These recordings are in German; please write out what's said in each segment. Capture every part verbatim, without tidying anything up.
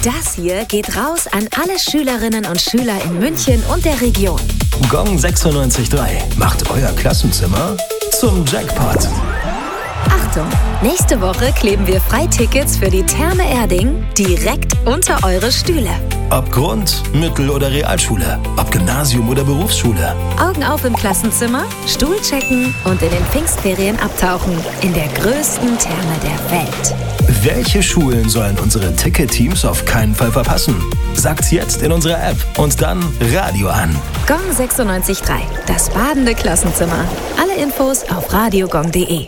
Das hier geht raus an alle Schülerinnen und Schüler in München und der Region. Gong sechsundneunzig Komma drei macht euer Klassenzimmer zum Jackpot. Achtung, nächste Woche kleben wir Freitickets für die Therme Erding direkt unter eure Stühle. Ob Grund-, Mittel- oder Realschule, ob Gymnasium oder Berufsschule. Augen auf im Klassenzimmer, Stuhl checken und in den Pfingstferien abtauchen in der größten Therme der Welt. Welche Schulen sollen unsere Ticket-Teams auf keinen Fall verpassen? Sagt's jetzt in unserer App und dann Radio an. Gong sechsundneunzig Komma drei, das badende Klassenzimmer. Alle Infos auf radiogong punkt de.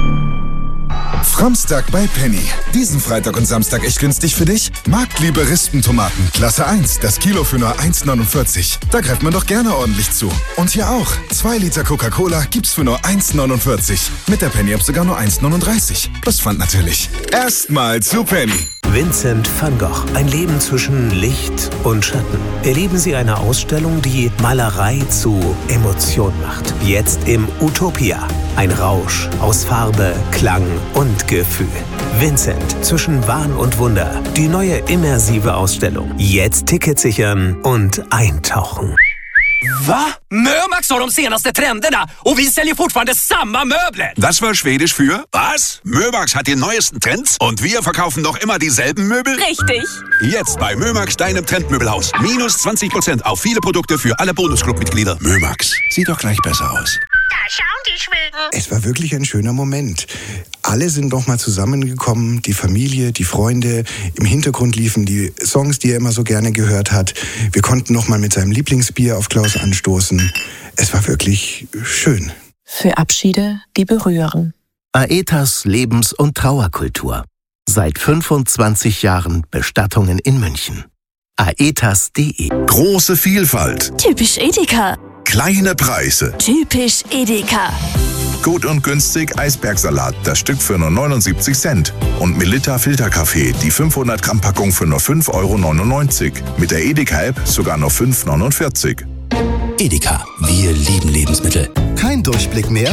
Framstag bei Penny. Diesen Freitag und Samstag echt günstig für dich? Marktliebe Rispentomaten, Klasse eins, das Kilo für nur eins neunundvierzig. Da greift man doch gerne ordentlich zu. Und hier auch, zwei Liter Coca-Cola gibt's für nur eins neunundvierzig. Mit der Penny-App sogar nur eins neununddreißig. Plus Pfand natürlich. Erstmal zu Penny. Vincent van Gogh, ein Leben zwischen Licht und Schatten. Erleben Sie eine Ausstellung, die Malerei zu Emotion macht. Jetzt im Utopia. Ein Rausch aus Farbe, Klang und Gefühl. Vincent zwischen Wahn und Wunder. Die neue immersive Ausstellung. Jetzt Ticket sichern und eintauchen. Va? Mömax har de senaste trenderna och vi säljer fortfarande samma möbler. Das war Schwedisch für was? Mömax hat die neuesten Trends und wir verkaufen noch immer dieselben Möbel? Richtig. Jetzt bei Mömax, deinem Trendmöbelhaus. Minus zwanzig Prozent auf viele Produkte für alle Bonusclub-Mitglieder. Mömax, sieht doch gleich besser aus. Da schauen die Schweden. Es war wirklich ein schöner Moment. Alle sind noch mal zusammengekommen, die Familie, die Freunde. Im Hintergrund liefen die Songs, die er immer so gerne gehört hat. Wir konnten noch mal mit seinem Lieblingsbier auf Klaus anstoßen. Es war wirklich schön. Für Abschiede, die berühren. Aetas Lebens- und Trauerkultur. Seit fünfundzwanzig Jahren Bestattungen in München. aetas punkt de. Große Vielfalt. Typisch Edeka. Kleine Preise. Typisch Edeka. Gut und günstig Eisbergsalat, das Stück für nur neunundsiebzig Cent. Und Melitta Filterkaffee, die fünfhundert Gramm Packung für nur fünf Euro neunundneunzig. Mit der Edeka-App sogar nur fünf Euro neunundvierzig. Edeka, wir lieben Lebensmittel. Kein Durchblick mehr?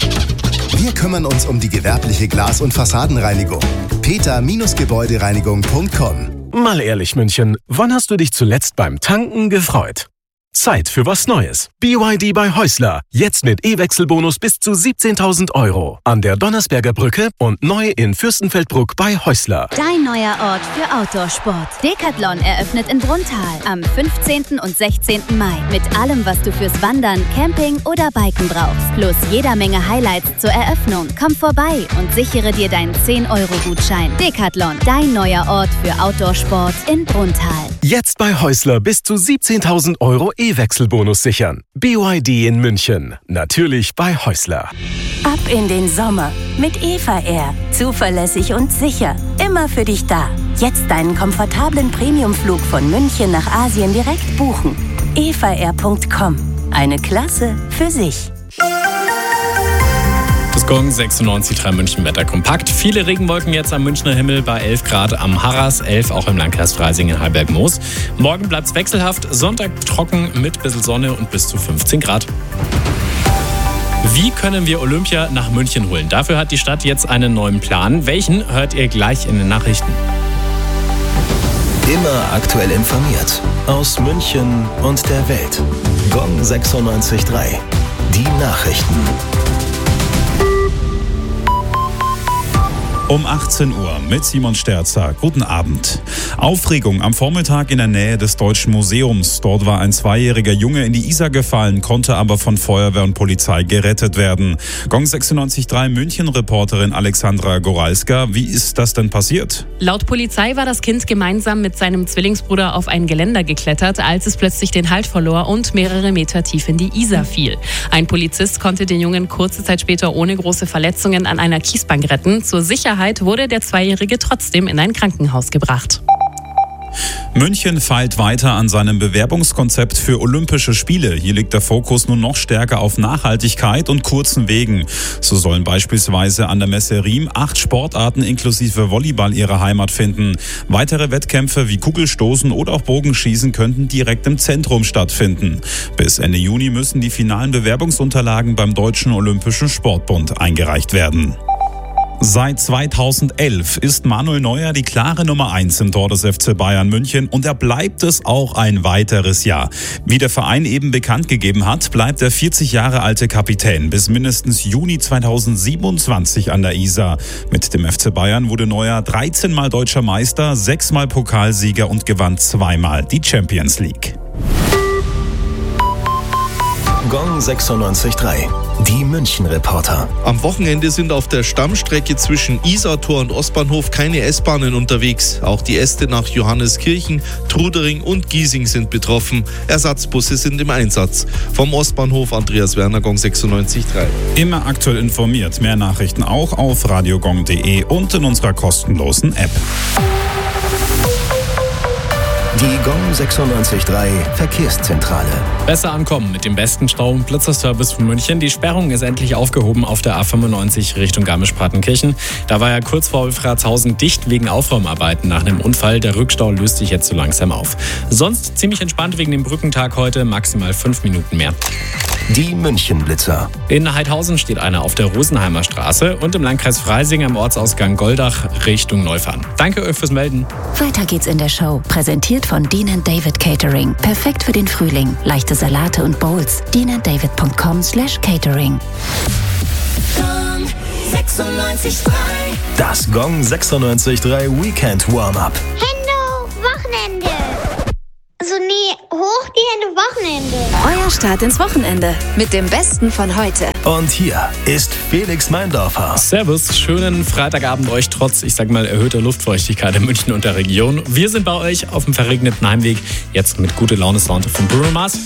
Wir kümmern uns um die gewerbliche Glas- und Fassadenreinigung. peter Gebäudereinigung punkt com. Mal ehrlich, München, wann hast du dich zuletzt beim Tanken gefreut? Zeit für was Neues. B Y D bei Häusler. Jetzt mit E-Wechselbonus bis zu siebzehntausend Euro. An der Donnersberger Brücke und neu in Fürstenfeldbruck bei Häusler. Dein neuer Ort für Outdoorsport. Decathlon eröffnet in Brunnthal am fünfzehnten und sechzehnten Mai. Mit allem, was du fürs Wandern, Camping oder Biken brauchst. Plus jeder Menge Highlights zur Eröffnung. Komm vorbei und sichere dir deinen zehn Euro Gutschein. Decathlon, dein neuer Ort für Outdoorsport in Brunnthal. Jetzt bei Häusler bis zu siebzehntausend Euro E-Wechselbonus sichern. B Y D in München. Natürlich bei Häusler. Ab in den Sommer mit Eva Air. Zuverlässig und sicher. Immer für dich da. Jetzt deinen komfortablen Premiumflug von München nach Asien direkt buchen. eva air punkt com. Eine Klasse für sich. Das Gong sechsundneunzig Komma drei München Wetter kompakt. Viele Regenwolken jetzt am Münchner Himmel bei elf Grad am Harras, elf auch im Landkreis Freising in Heiberg-Moos. Morgen bleibt's wechselhaft, Sonntag trocken mit bisschen Sonne und bis zu fünfzehn Grad. Wie können wir Olympia nach München holen? Dafür hat die Stadt jetzt einen neuen Plan. Welchen hört ihr gleich in den Nachrichten? Immer aktuell informiert. Aus München und der Welt. Gong sechsundneunzig Komma drei. Die Nachrichten. Um achtzehn Uhr mit Simon Sterzer. Guten Abend. Aufregung am Vormittag in der Nähe des Deutschen Museums. Dort war ein zweijähriger Junge in die Isar gefallen, konnte aber von Feuerwehr und Polizei gerettet werden. Gong sechsundneunzig Komma drei München-Reporterin Alexandra Goralska. Wie ist das denn passiert? Laut Polizei war das Kind gemeinsam mit seinem Zwillingsbruder auf ein Geländer geklettert, als es plötzlich den Halt verlor und mehrere Meter tief in die Isar fiel. Ein Polizist konnte den Jungen kurze Zeit später ohne große Verletzungen an einer Kiesbank retten. Zur Sicherheit wurde der Zweijährige trotzdem in ein Krankenhaus gebracht. München feilt weiter an seinem Bewerbungskonzept für Olympische Spiele. Hier liegt der Fokus nun noch stärker auf Nachhaltigkeit und kurzen Wegen. So sollen beispielsweise an der Messe Riem acht Sportarten inklusive Volleyball ihre Heimat finden. Weitere Wettkämpfe wie Kugelstoßen oder auch Bogenschießen könnten direkt im Zentrum stattfinden. Bis Ende Juni müssen die finalen Bewerbungsunterlagen beim Deutschen Olympischen Sportbund eingereicht werden. Seit zweitausendelf ist Manuel Neuer die klare Nummer eins im Tor des F C Bayern München und er bleibt es auch ein weiteres Jahr. Wie der Verein eben bekannt gegeben hat, bleibt der vierzig Jahre alte Kapitän bis mindestens Juni zweitausendsiebenundzwanzig an der Isar. Mit dem F C Bayern wurde Neuer dreizehn Mal deutscher Meister, sechs Mal Pokalsieger und gewann zweimal die Champions League. Gong sechsundneunzig Komma drei. Die München-Reporter. Am Wochenende sind auf der Stammstrecke zwischen Isartor und Ostbahnhof keine S-Bahnen unterwegs. Auch die Äste nach Johanneskirchen, Trudering und Giesing sind betroffen. Ersatzbusse sind im Einsatz. Vom Ostbahnhof Andreas Werner, Gong sechsundneunzig Komma drei. Immer aktuell informiert. Mehr Nachrichten auch auf radiogong punkt de und in unserer kostenlosen App. Die Gong sechsundneunzig Komma drei Verkehrszentrale. Besser ankommen mit dem besten Stau- und Blitzerservice von München. Die Sperrung ist endlich aufgehoben auf der A fünfundneunzig Richtung Garmisch-Partenkirchen. Da war ja kurz vor Wolfratshausen dicht wegen Aufräumarbeiten nach einem Unfall. Der Rückstau löst sich jetzt so langsam auf. Sonst ziemlich entspannt wegen dem Brückentag heute, maximal fünf Minuten mehr. Die München-Blitzer. In Heidhausen steht einer auf der Rosenheimer Straße und im Landkreis Freising am Ortsausgang Goldach Richtung Neufahren. Danke euch fürs Melden. Weiter geht's in der Show. Präsentiert von Dean and David Catering. Perfekt für den Frühling. Leichte Salate und Bowls. dean and david punkt com slash catering. Gong sechsundneunzig Komma drei. Das Gong sechsundneunzig Komma drei Weekend Warm-Up. Hände, Wochenende. Also nee, hoch die Hände, Wochenende. Euer Start ins Wochenende mit dem Besten von heute. Und hier ist Felix Meindorfer. Servus, schönen Freitagabend euch trotz, ich sag mal, erhöhter Luftfeuchtigkeit in München und der Region. Wir sind bei euch auf dem verregneten Heimweg, jetzt mit gute Laune Sound von Bruno Mars.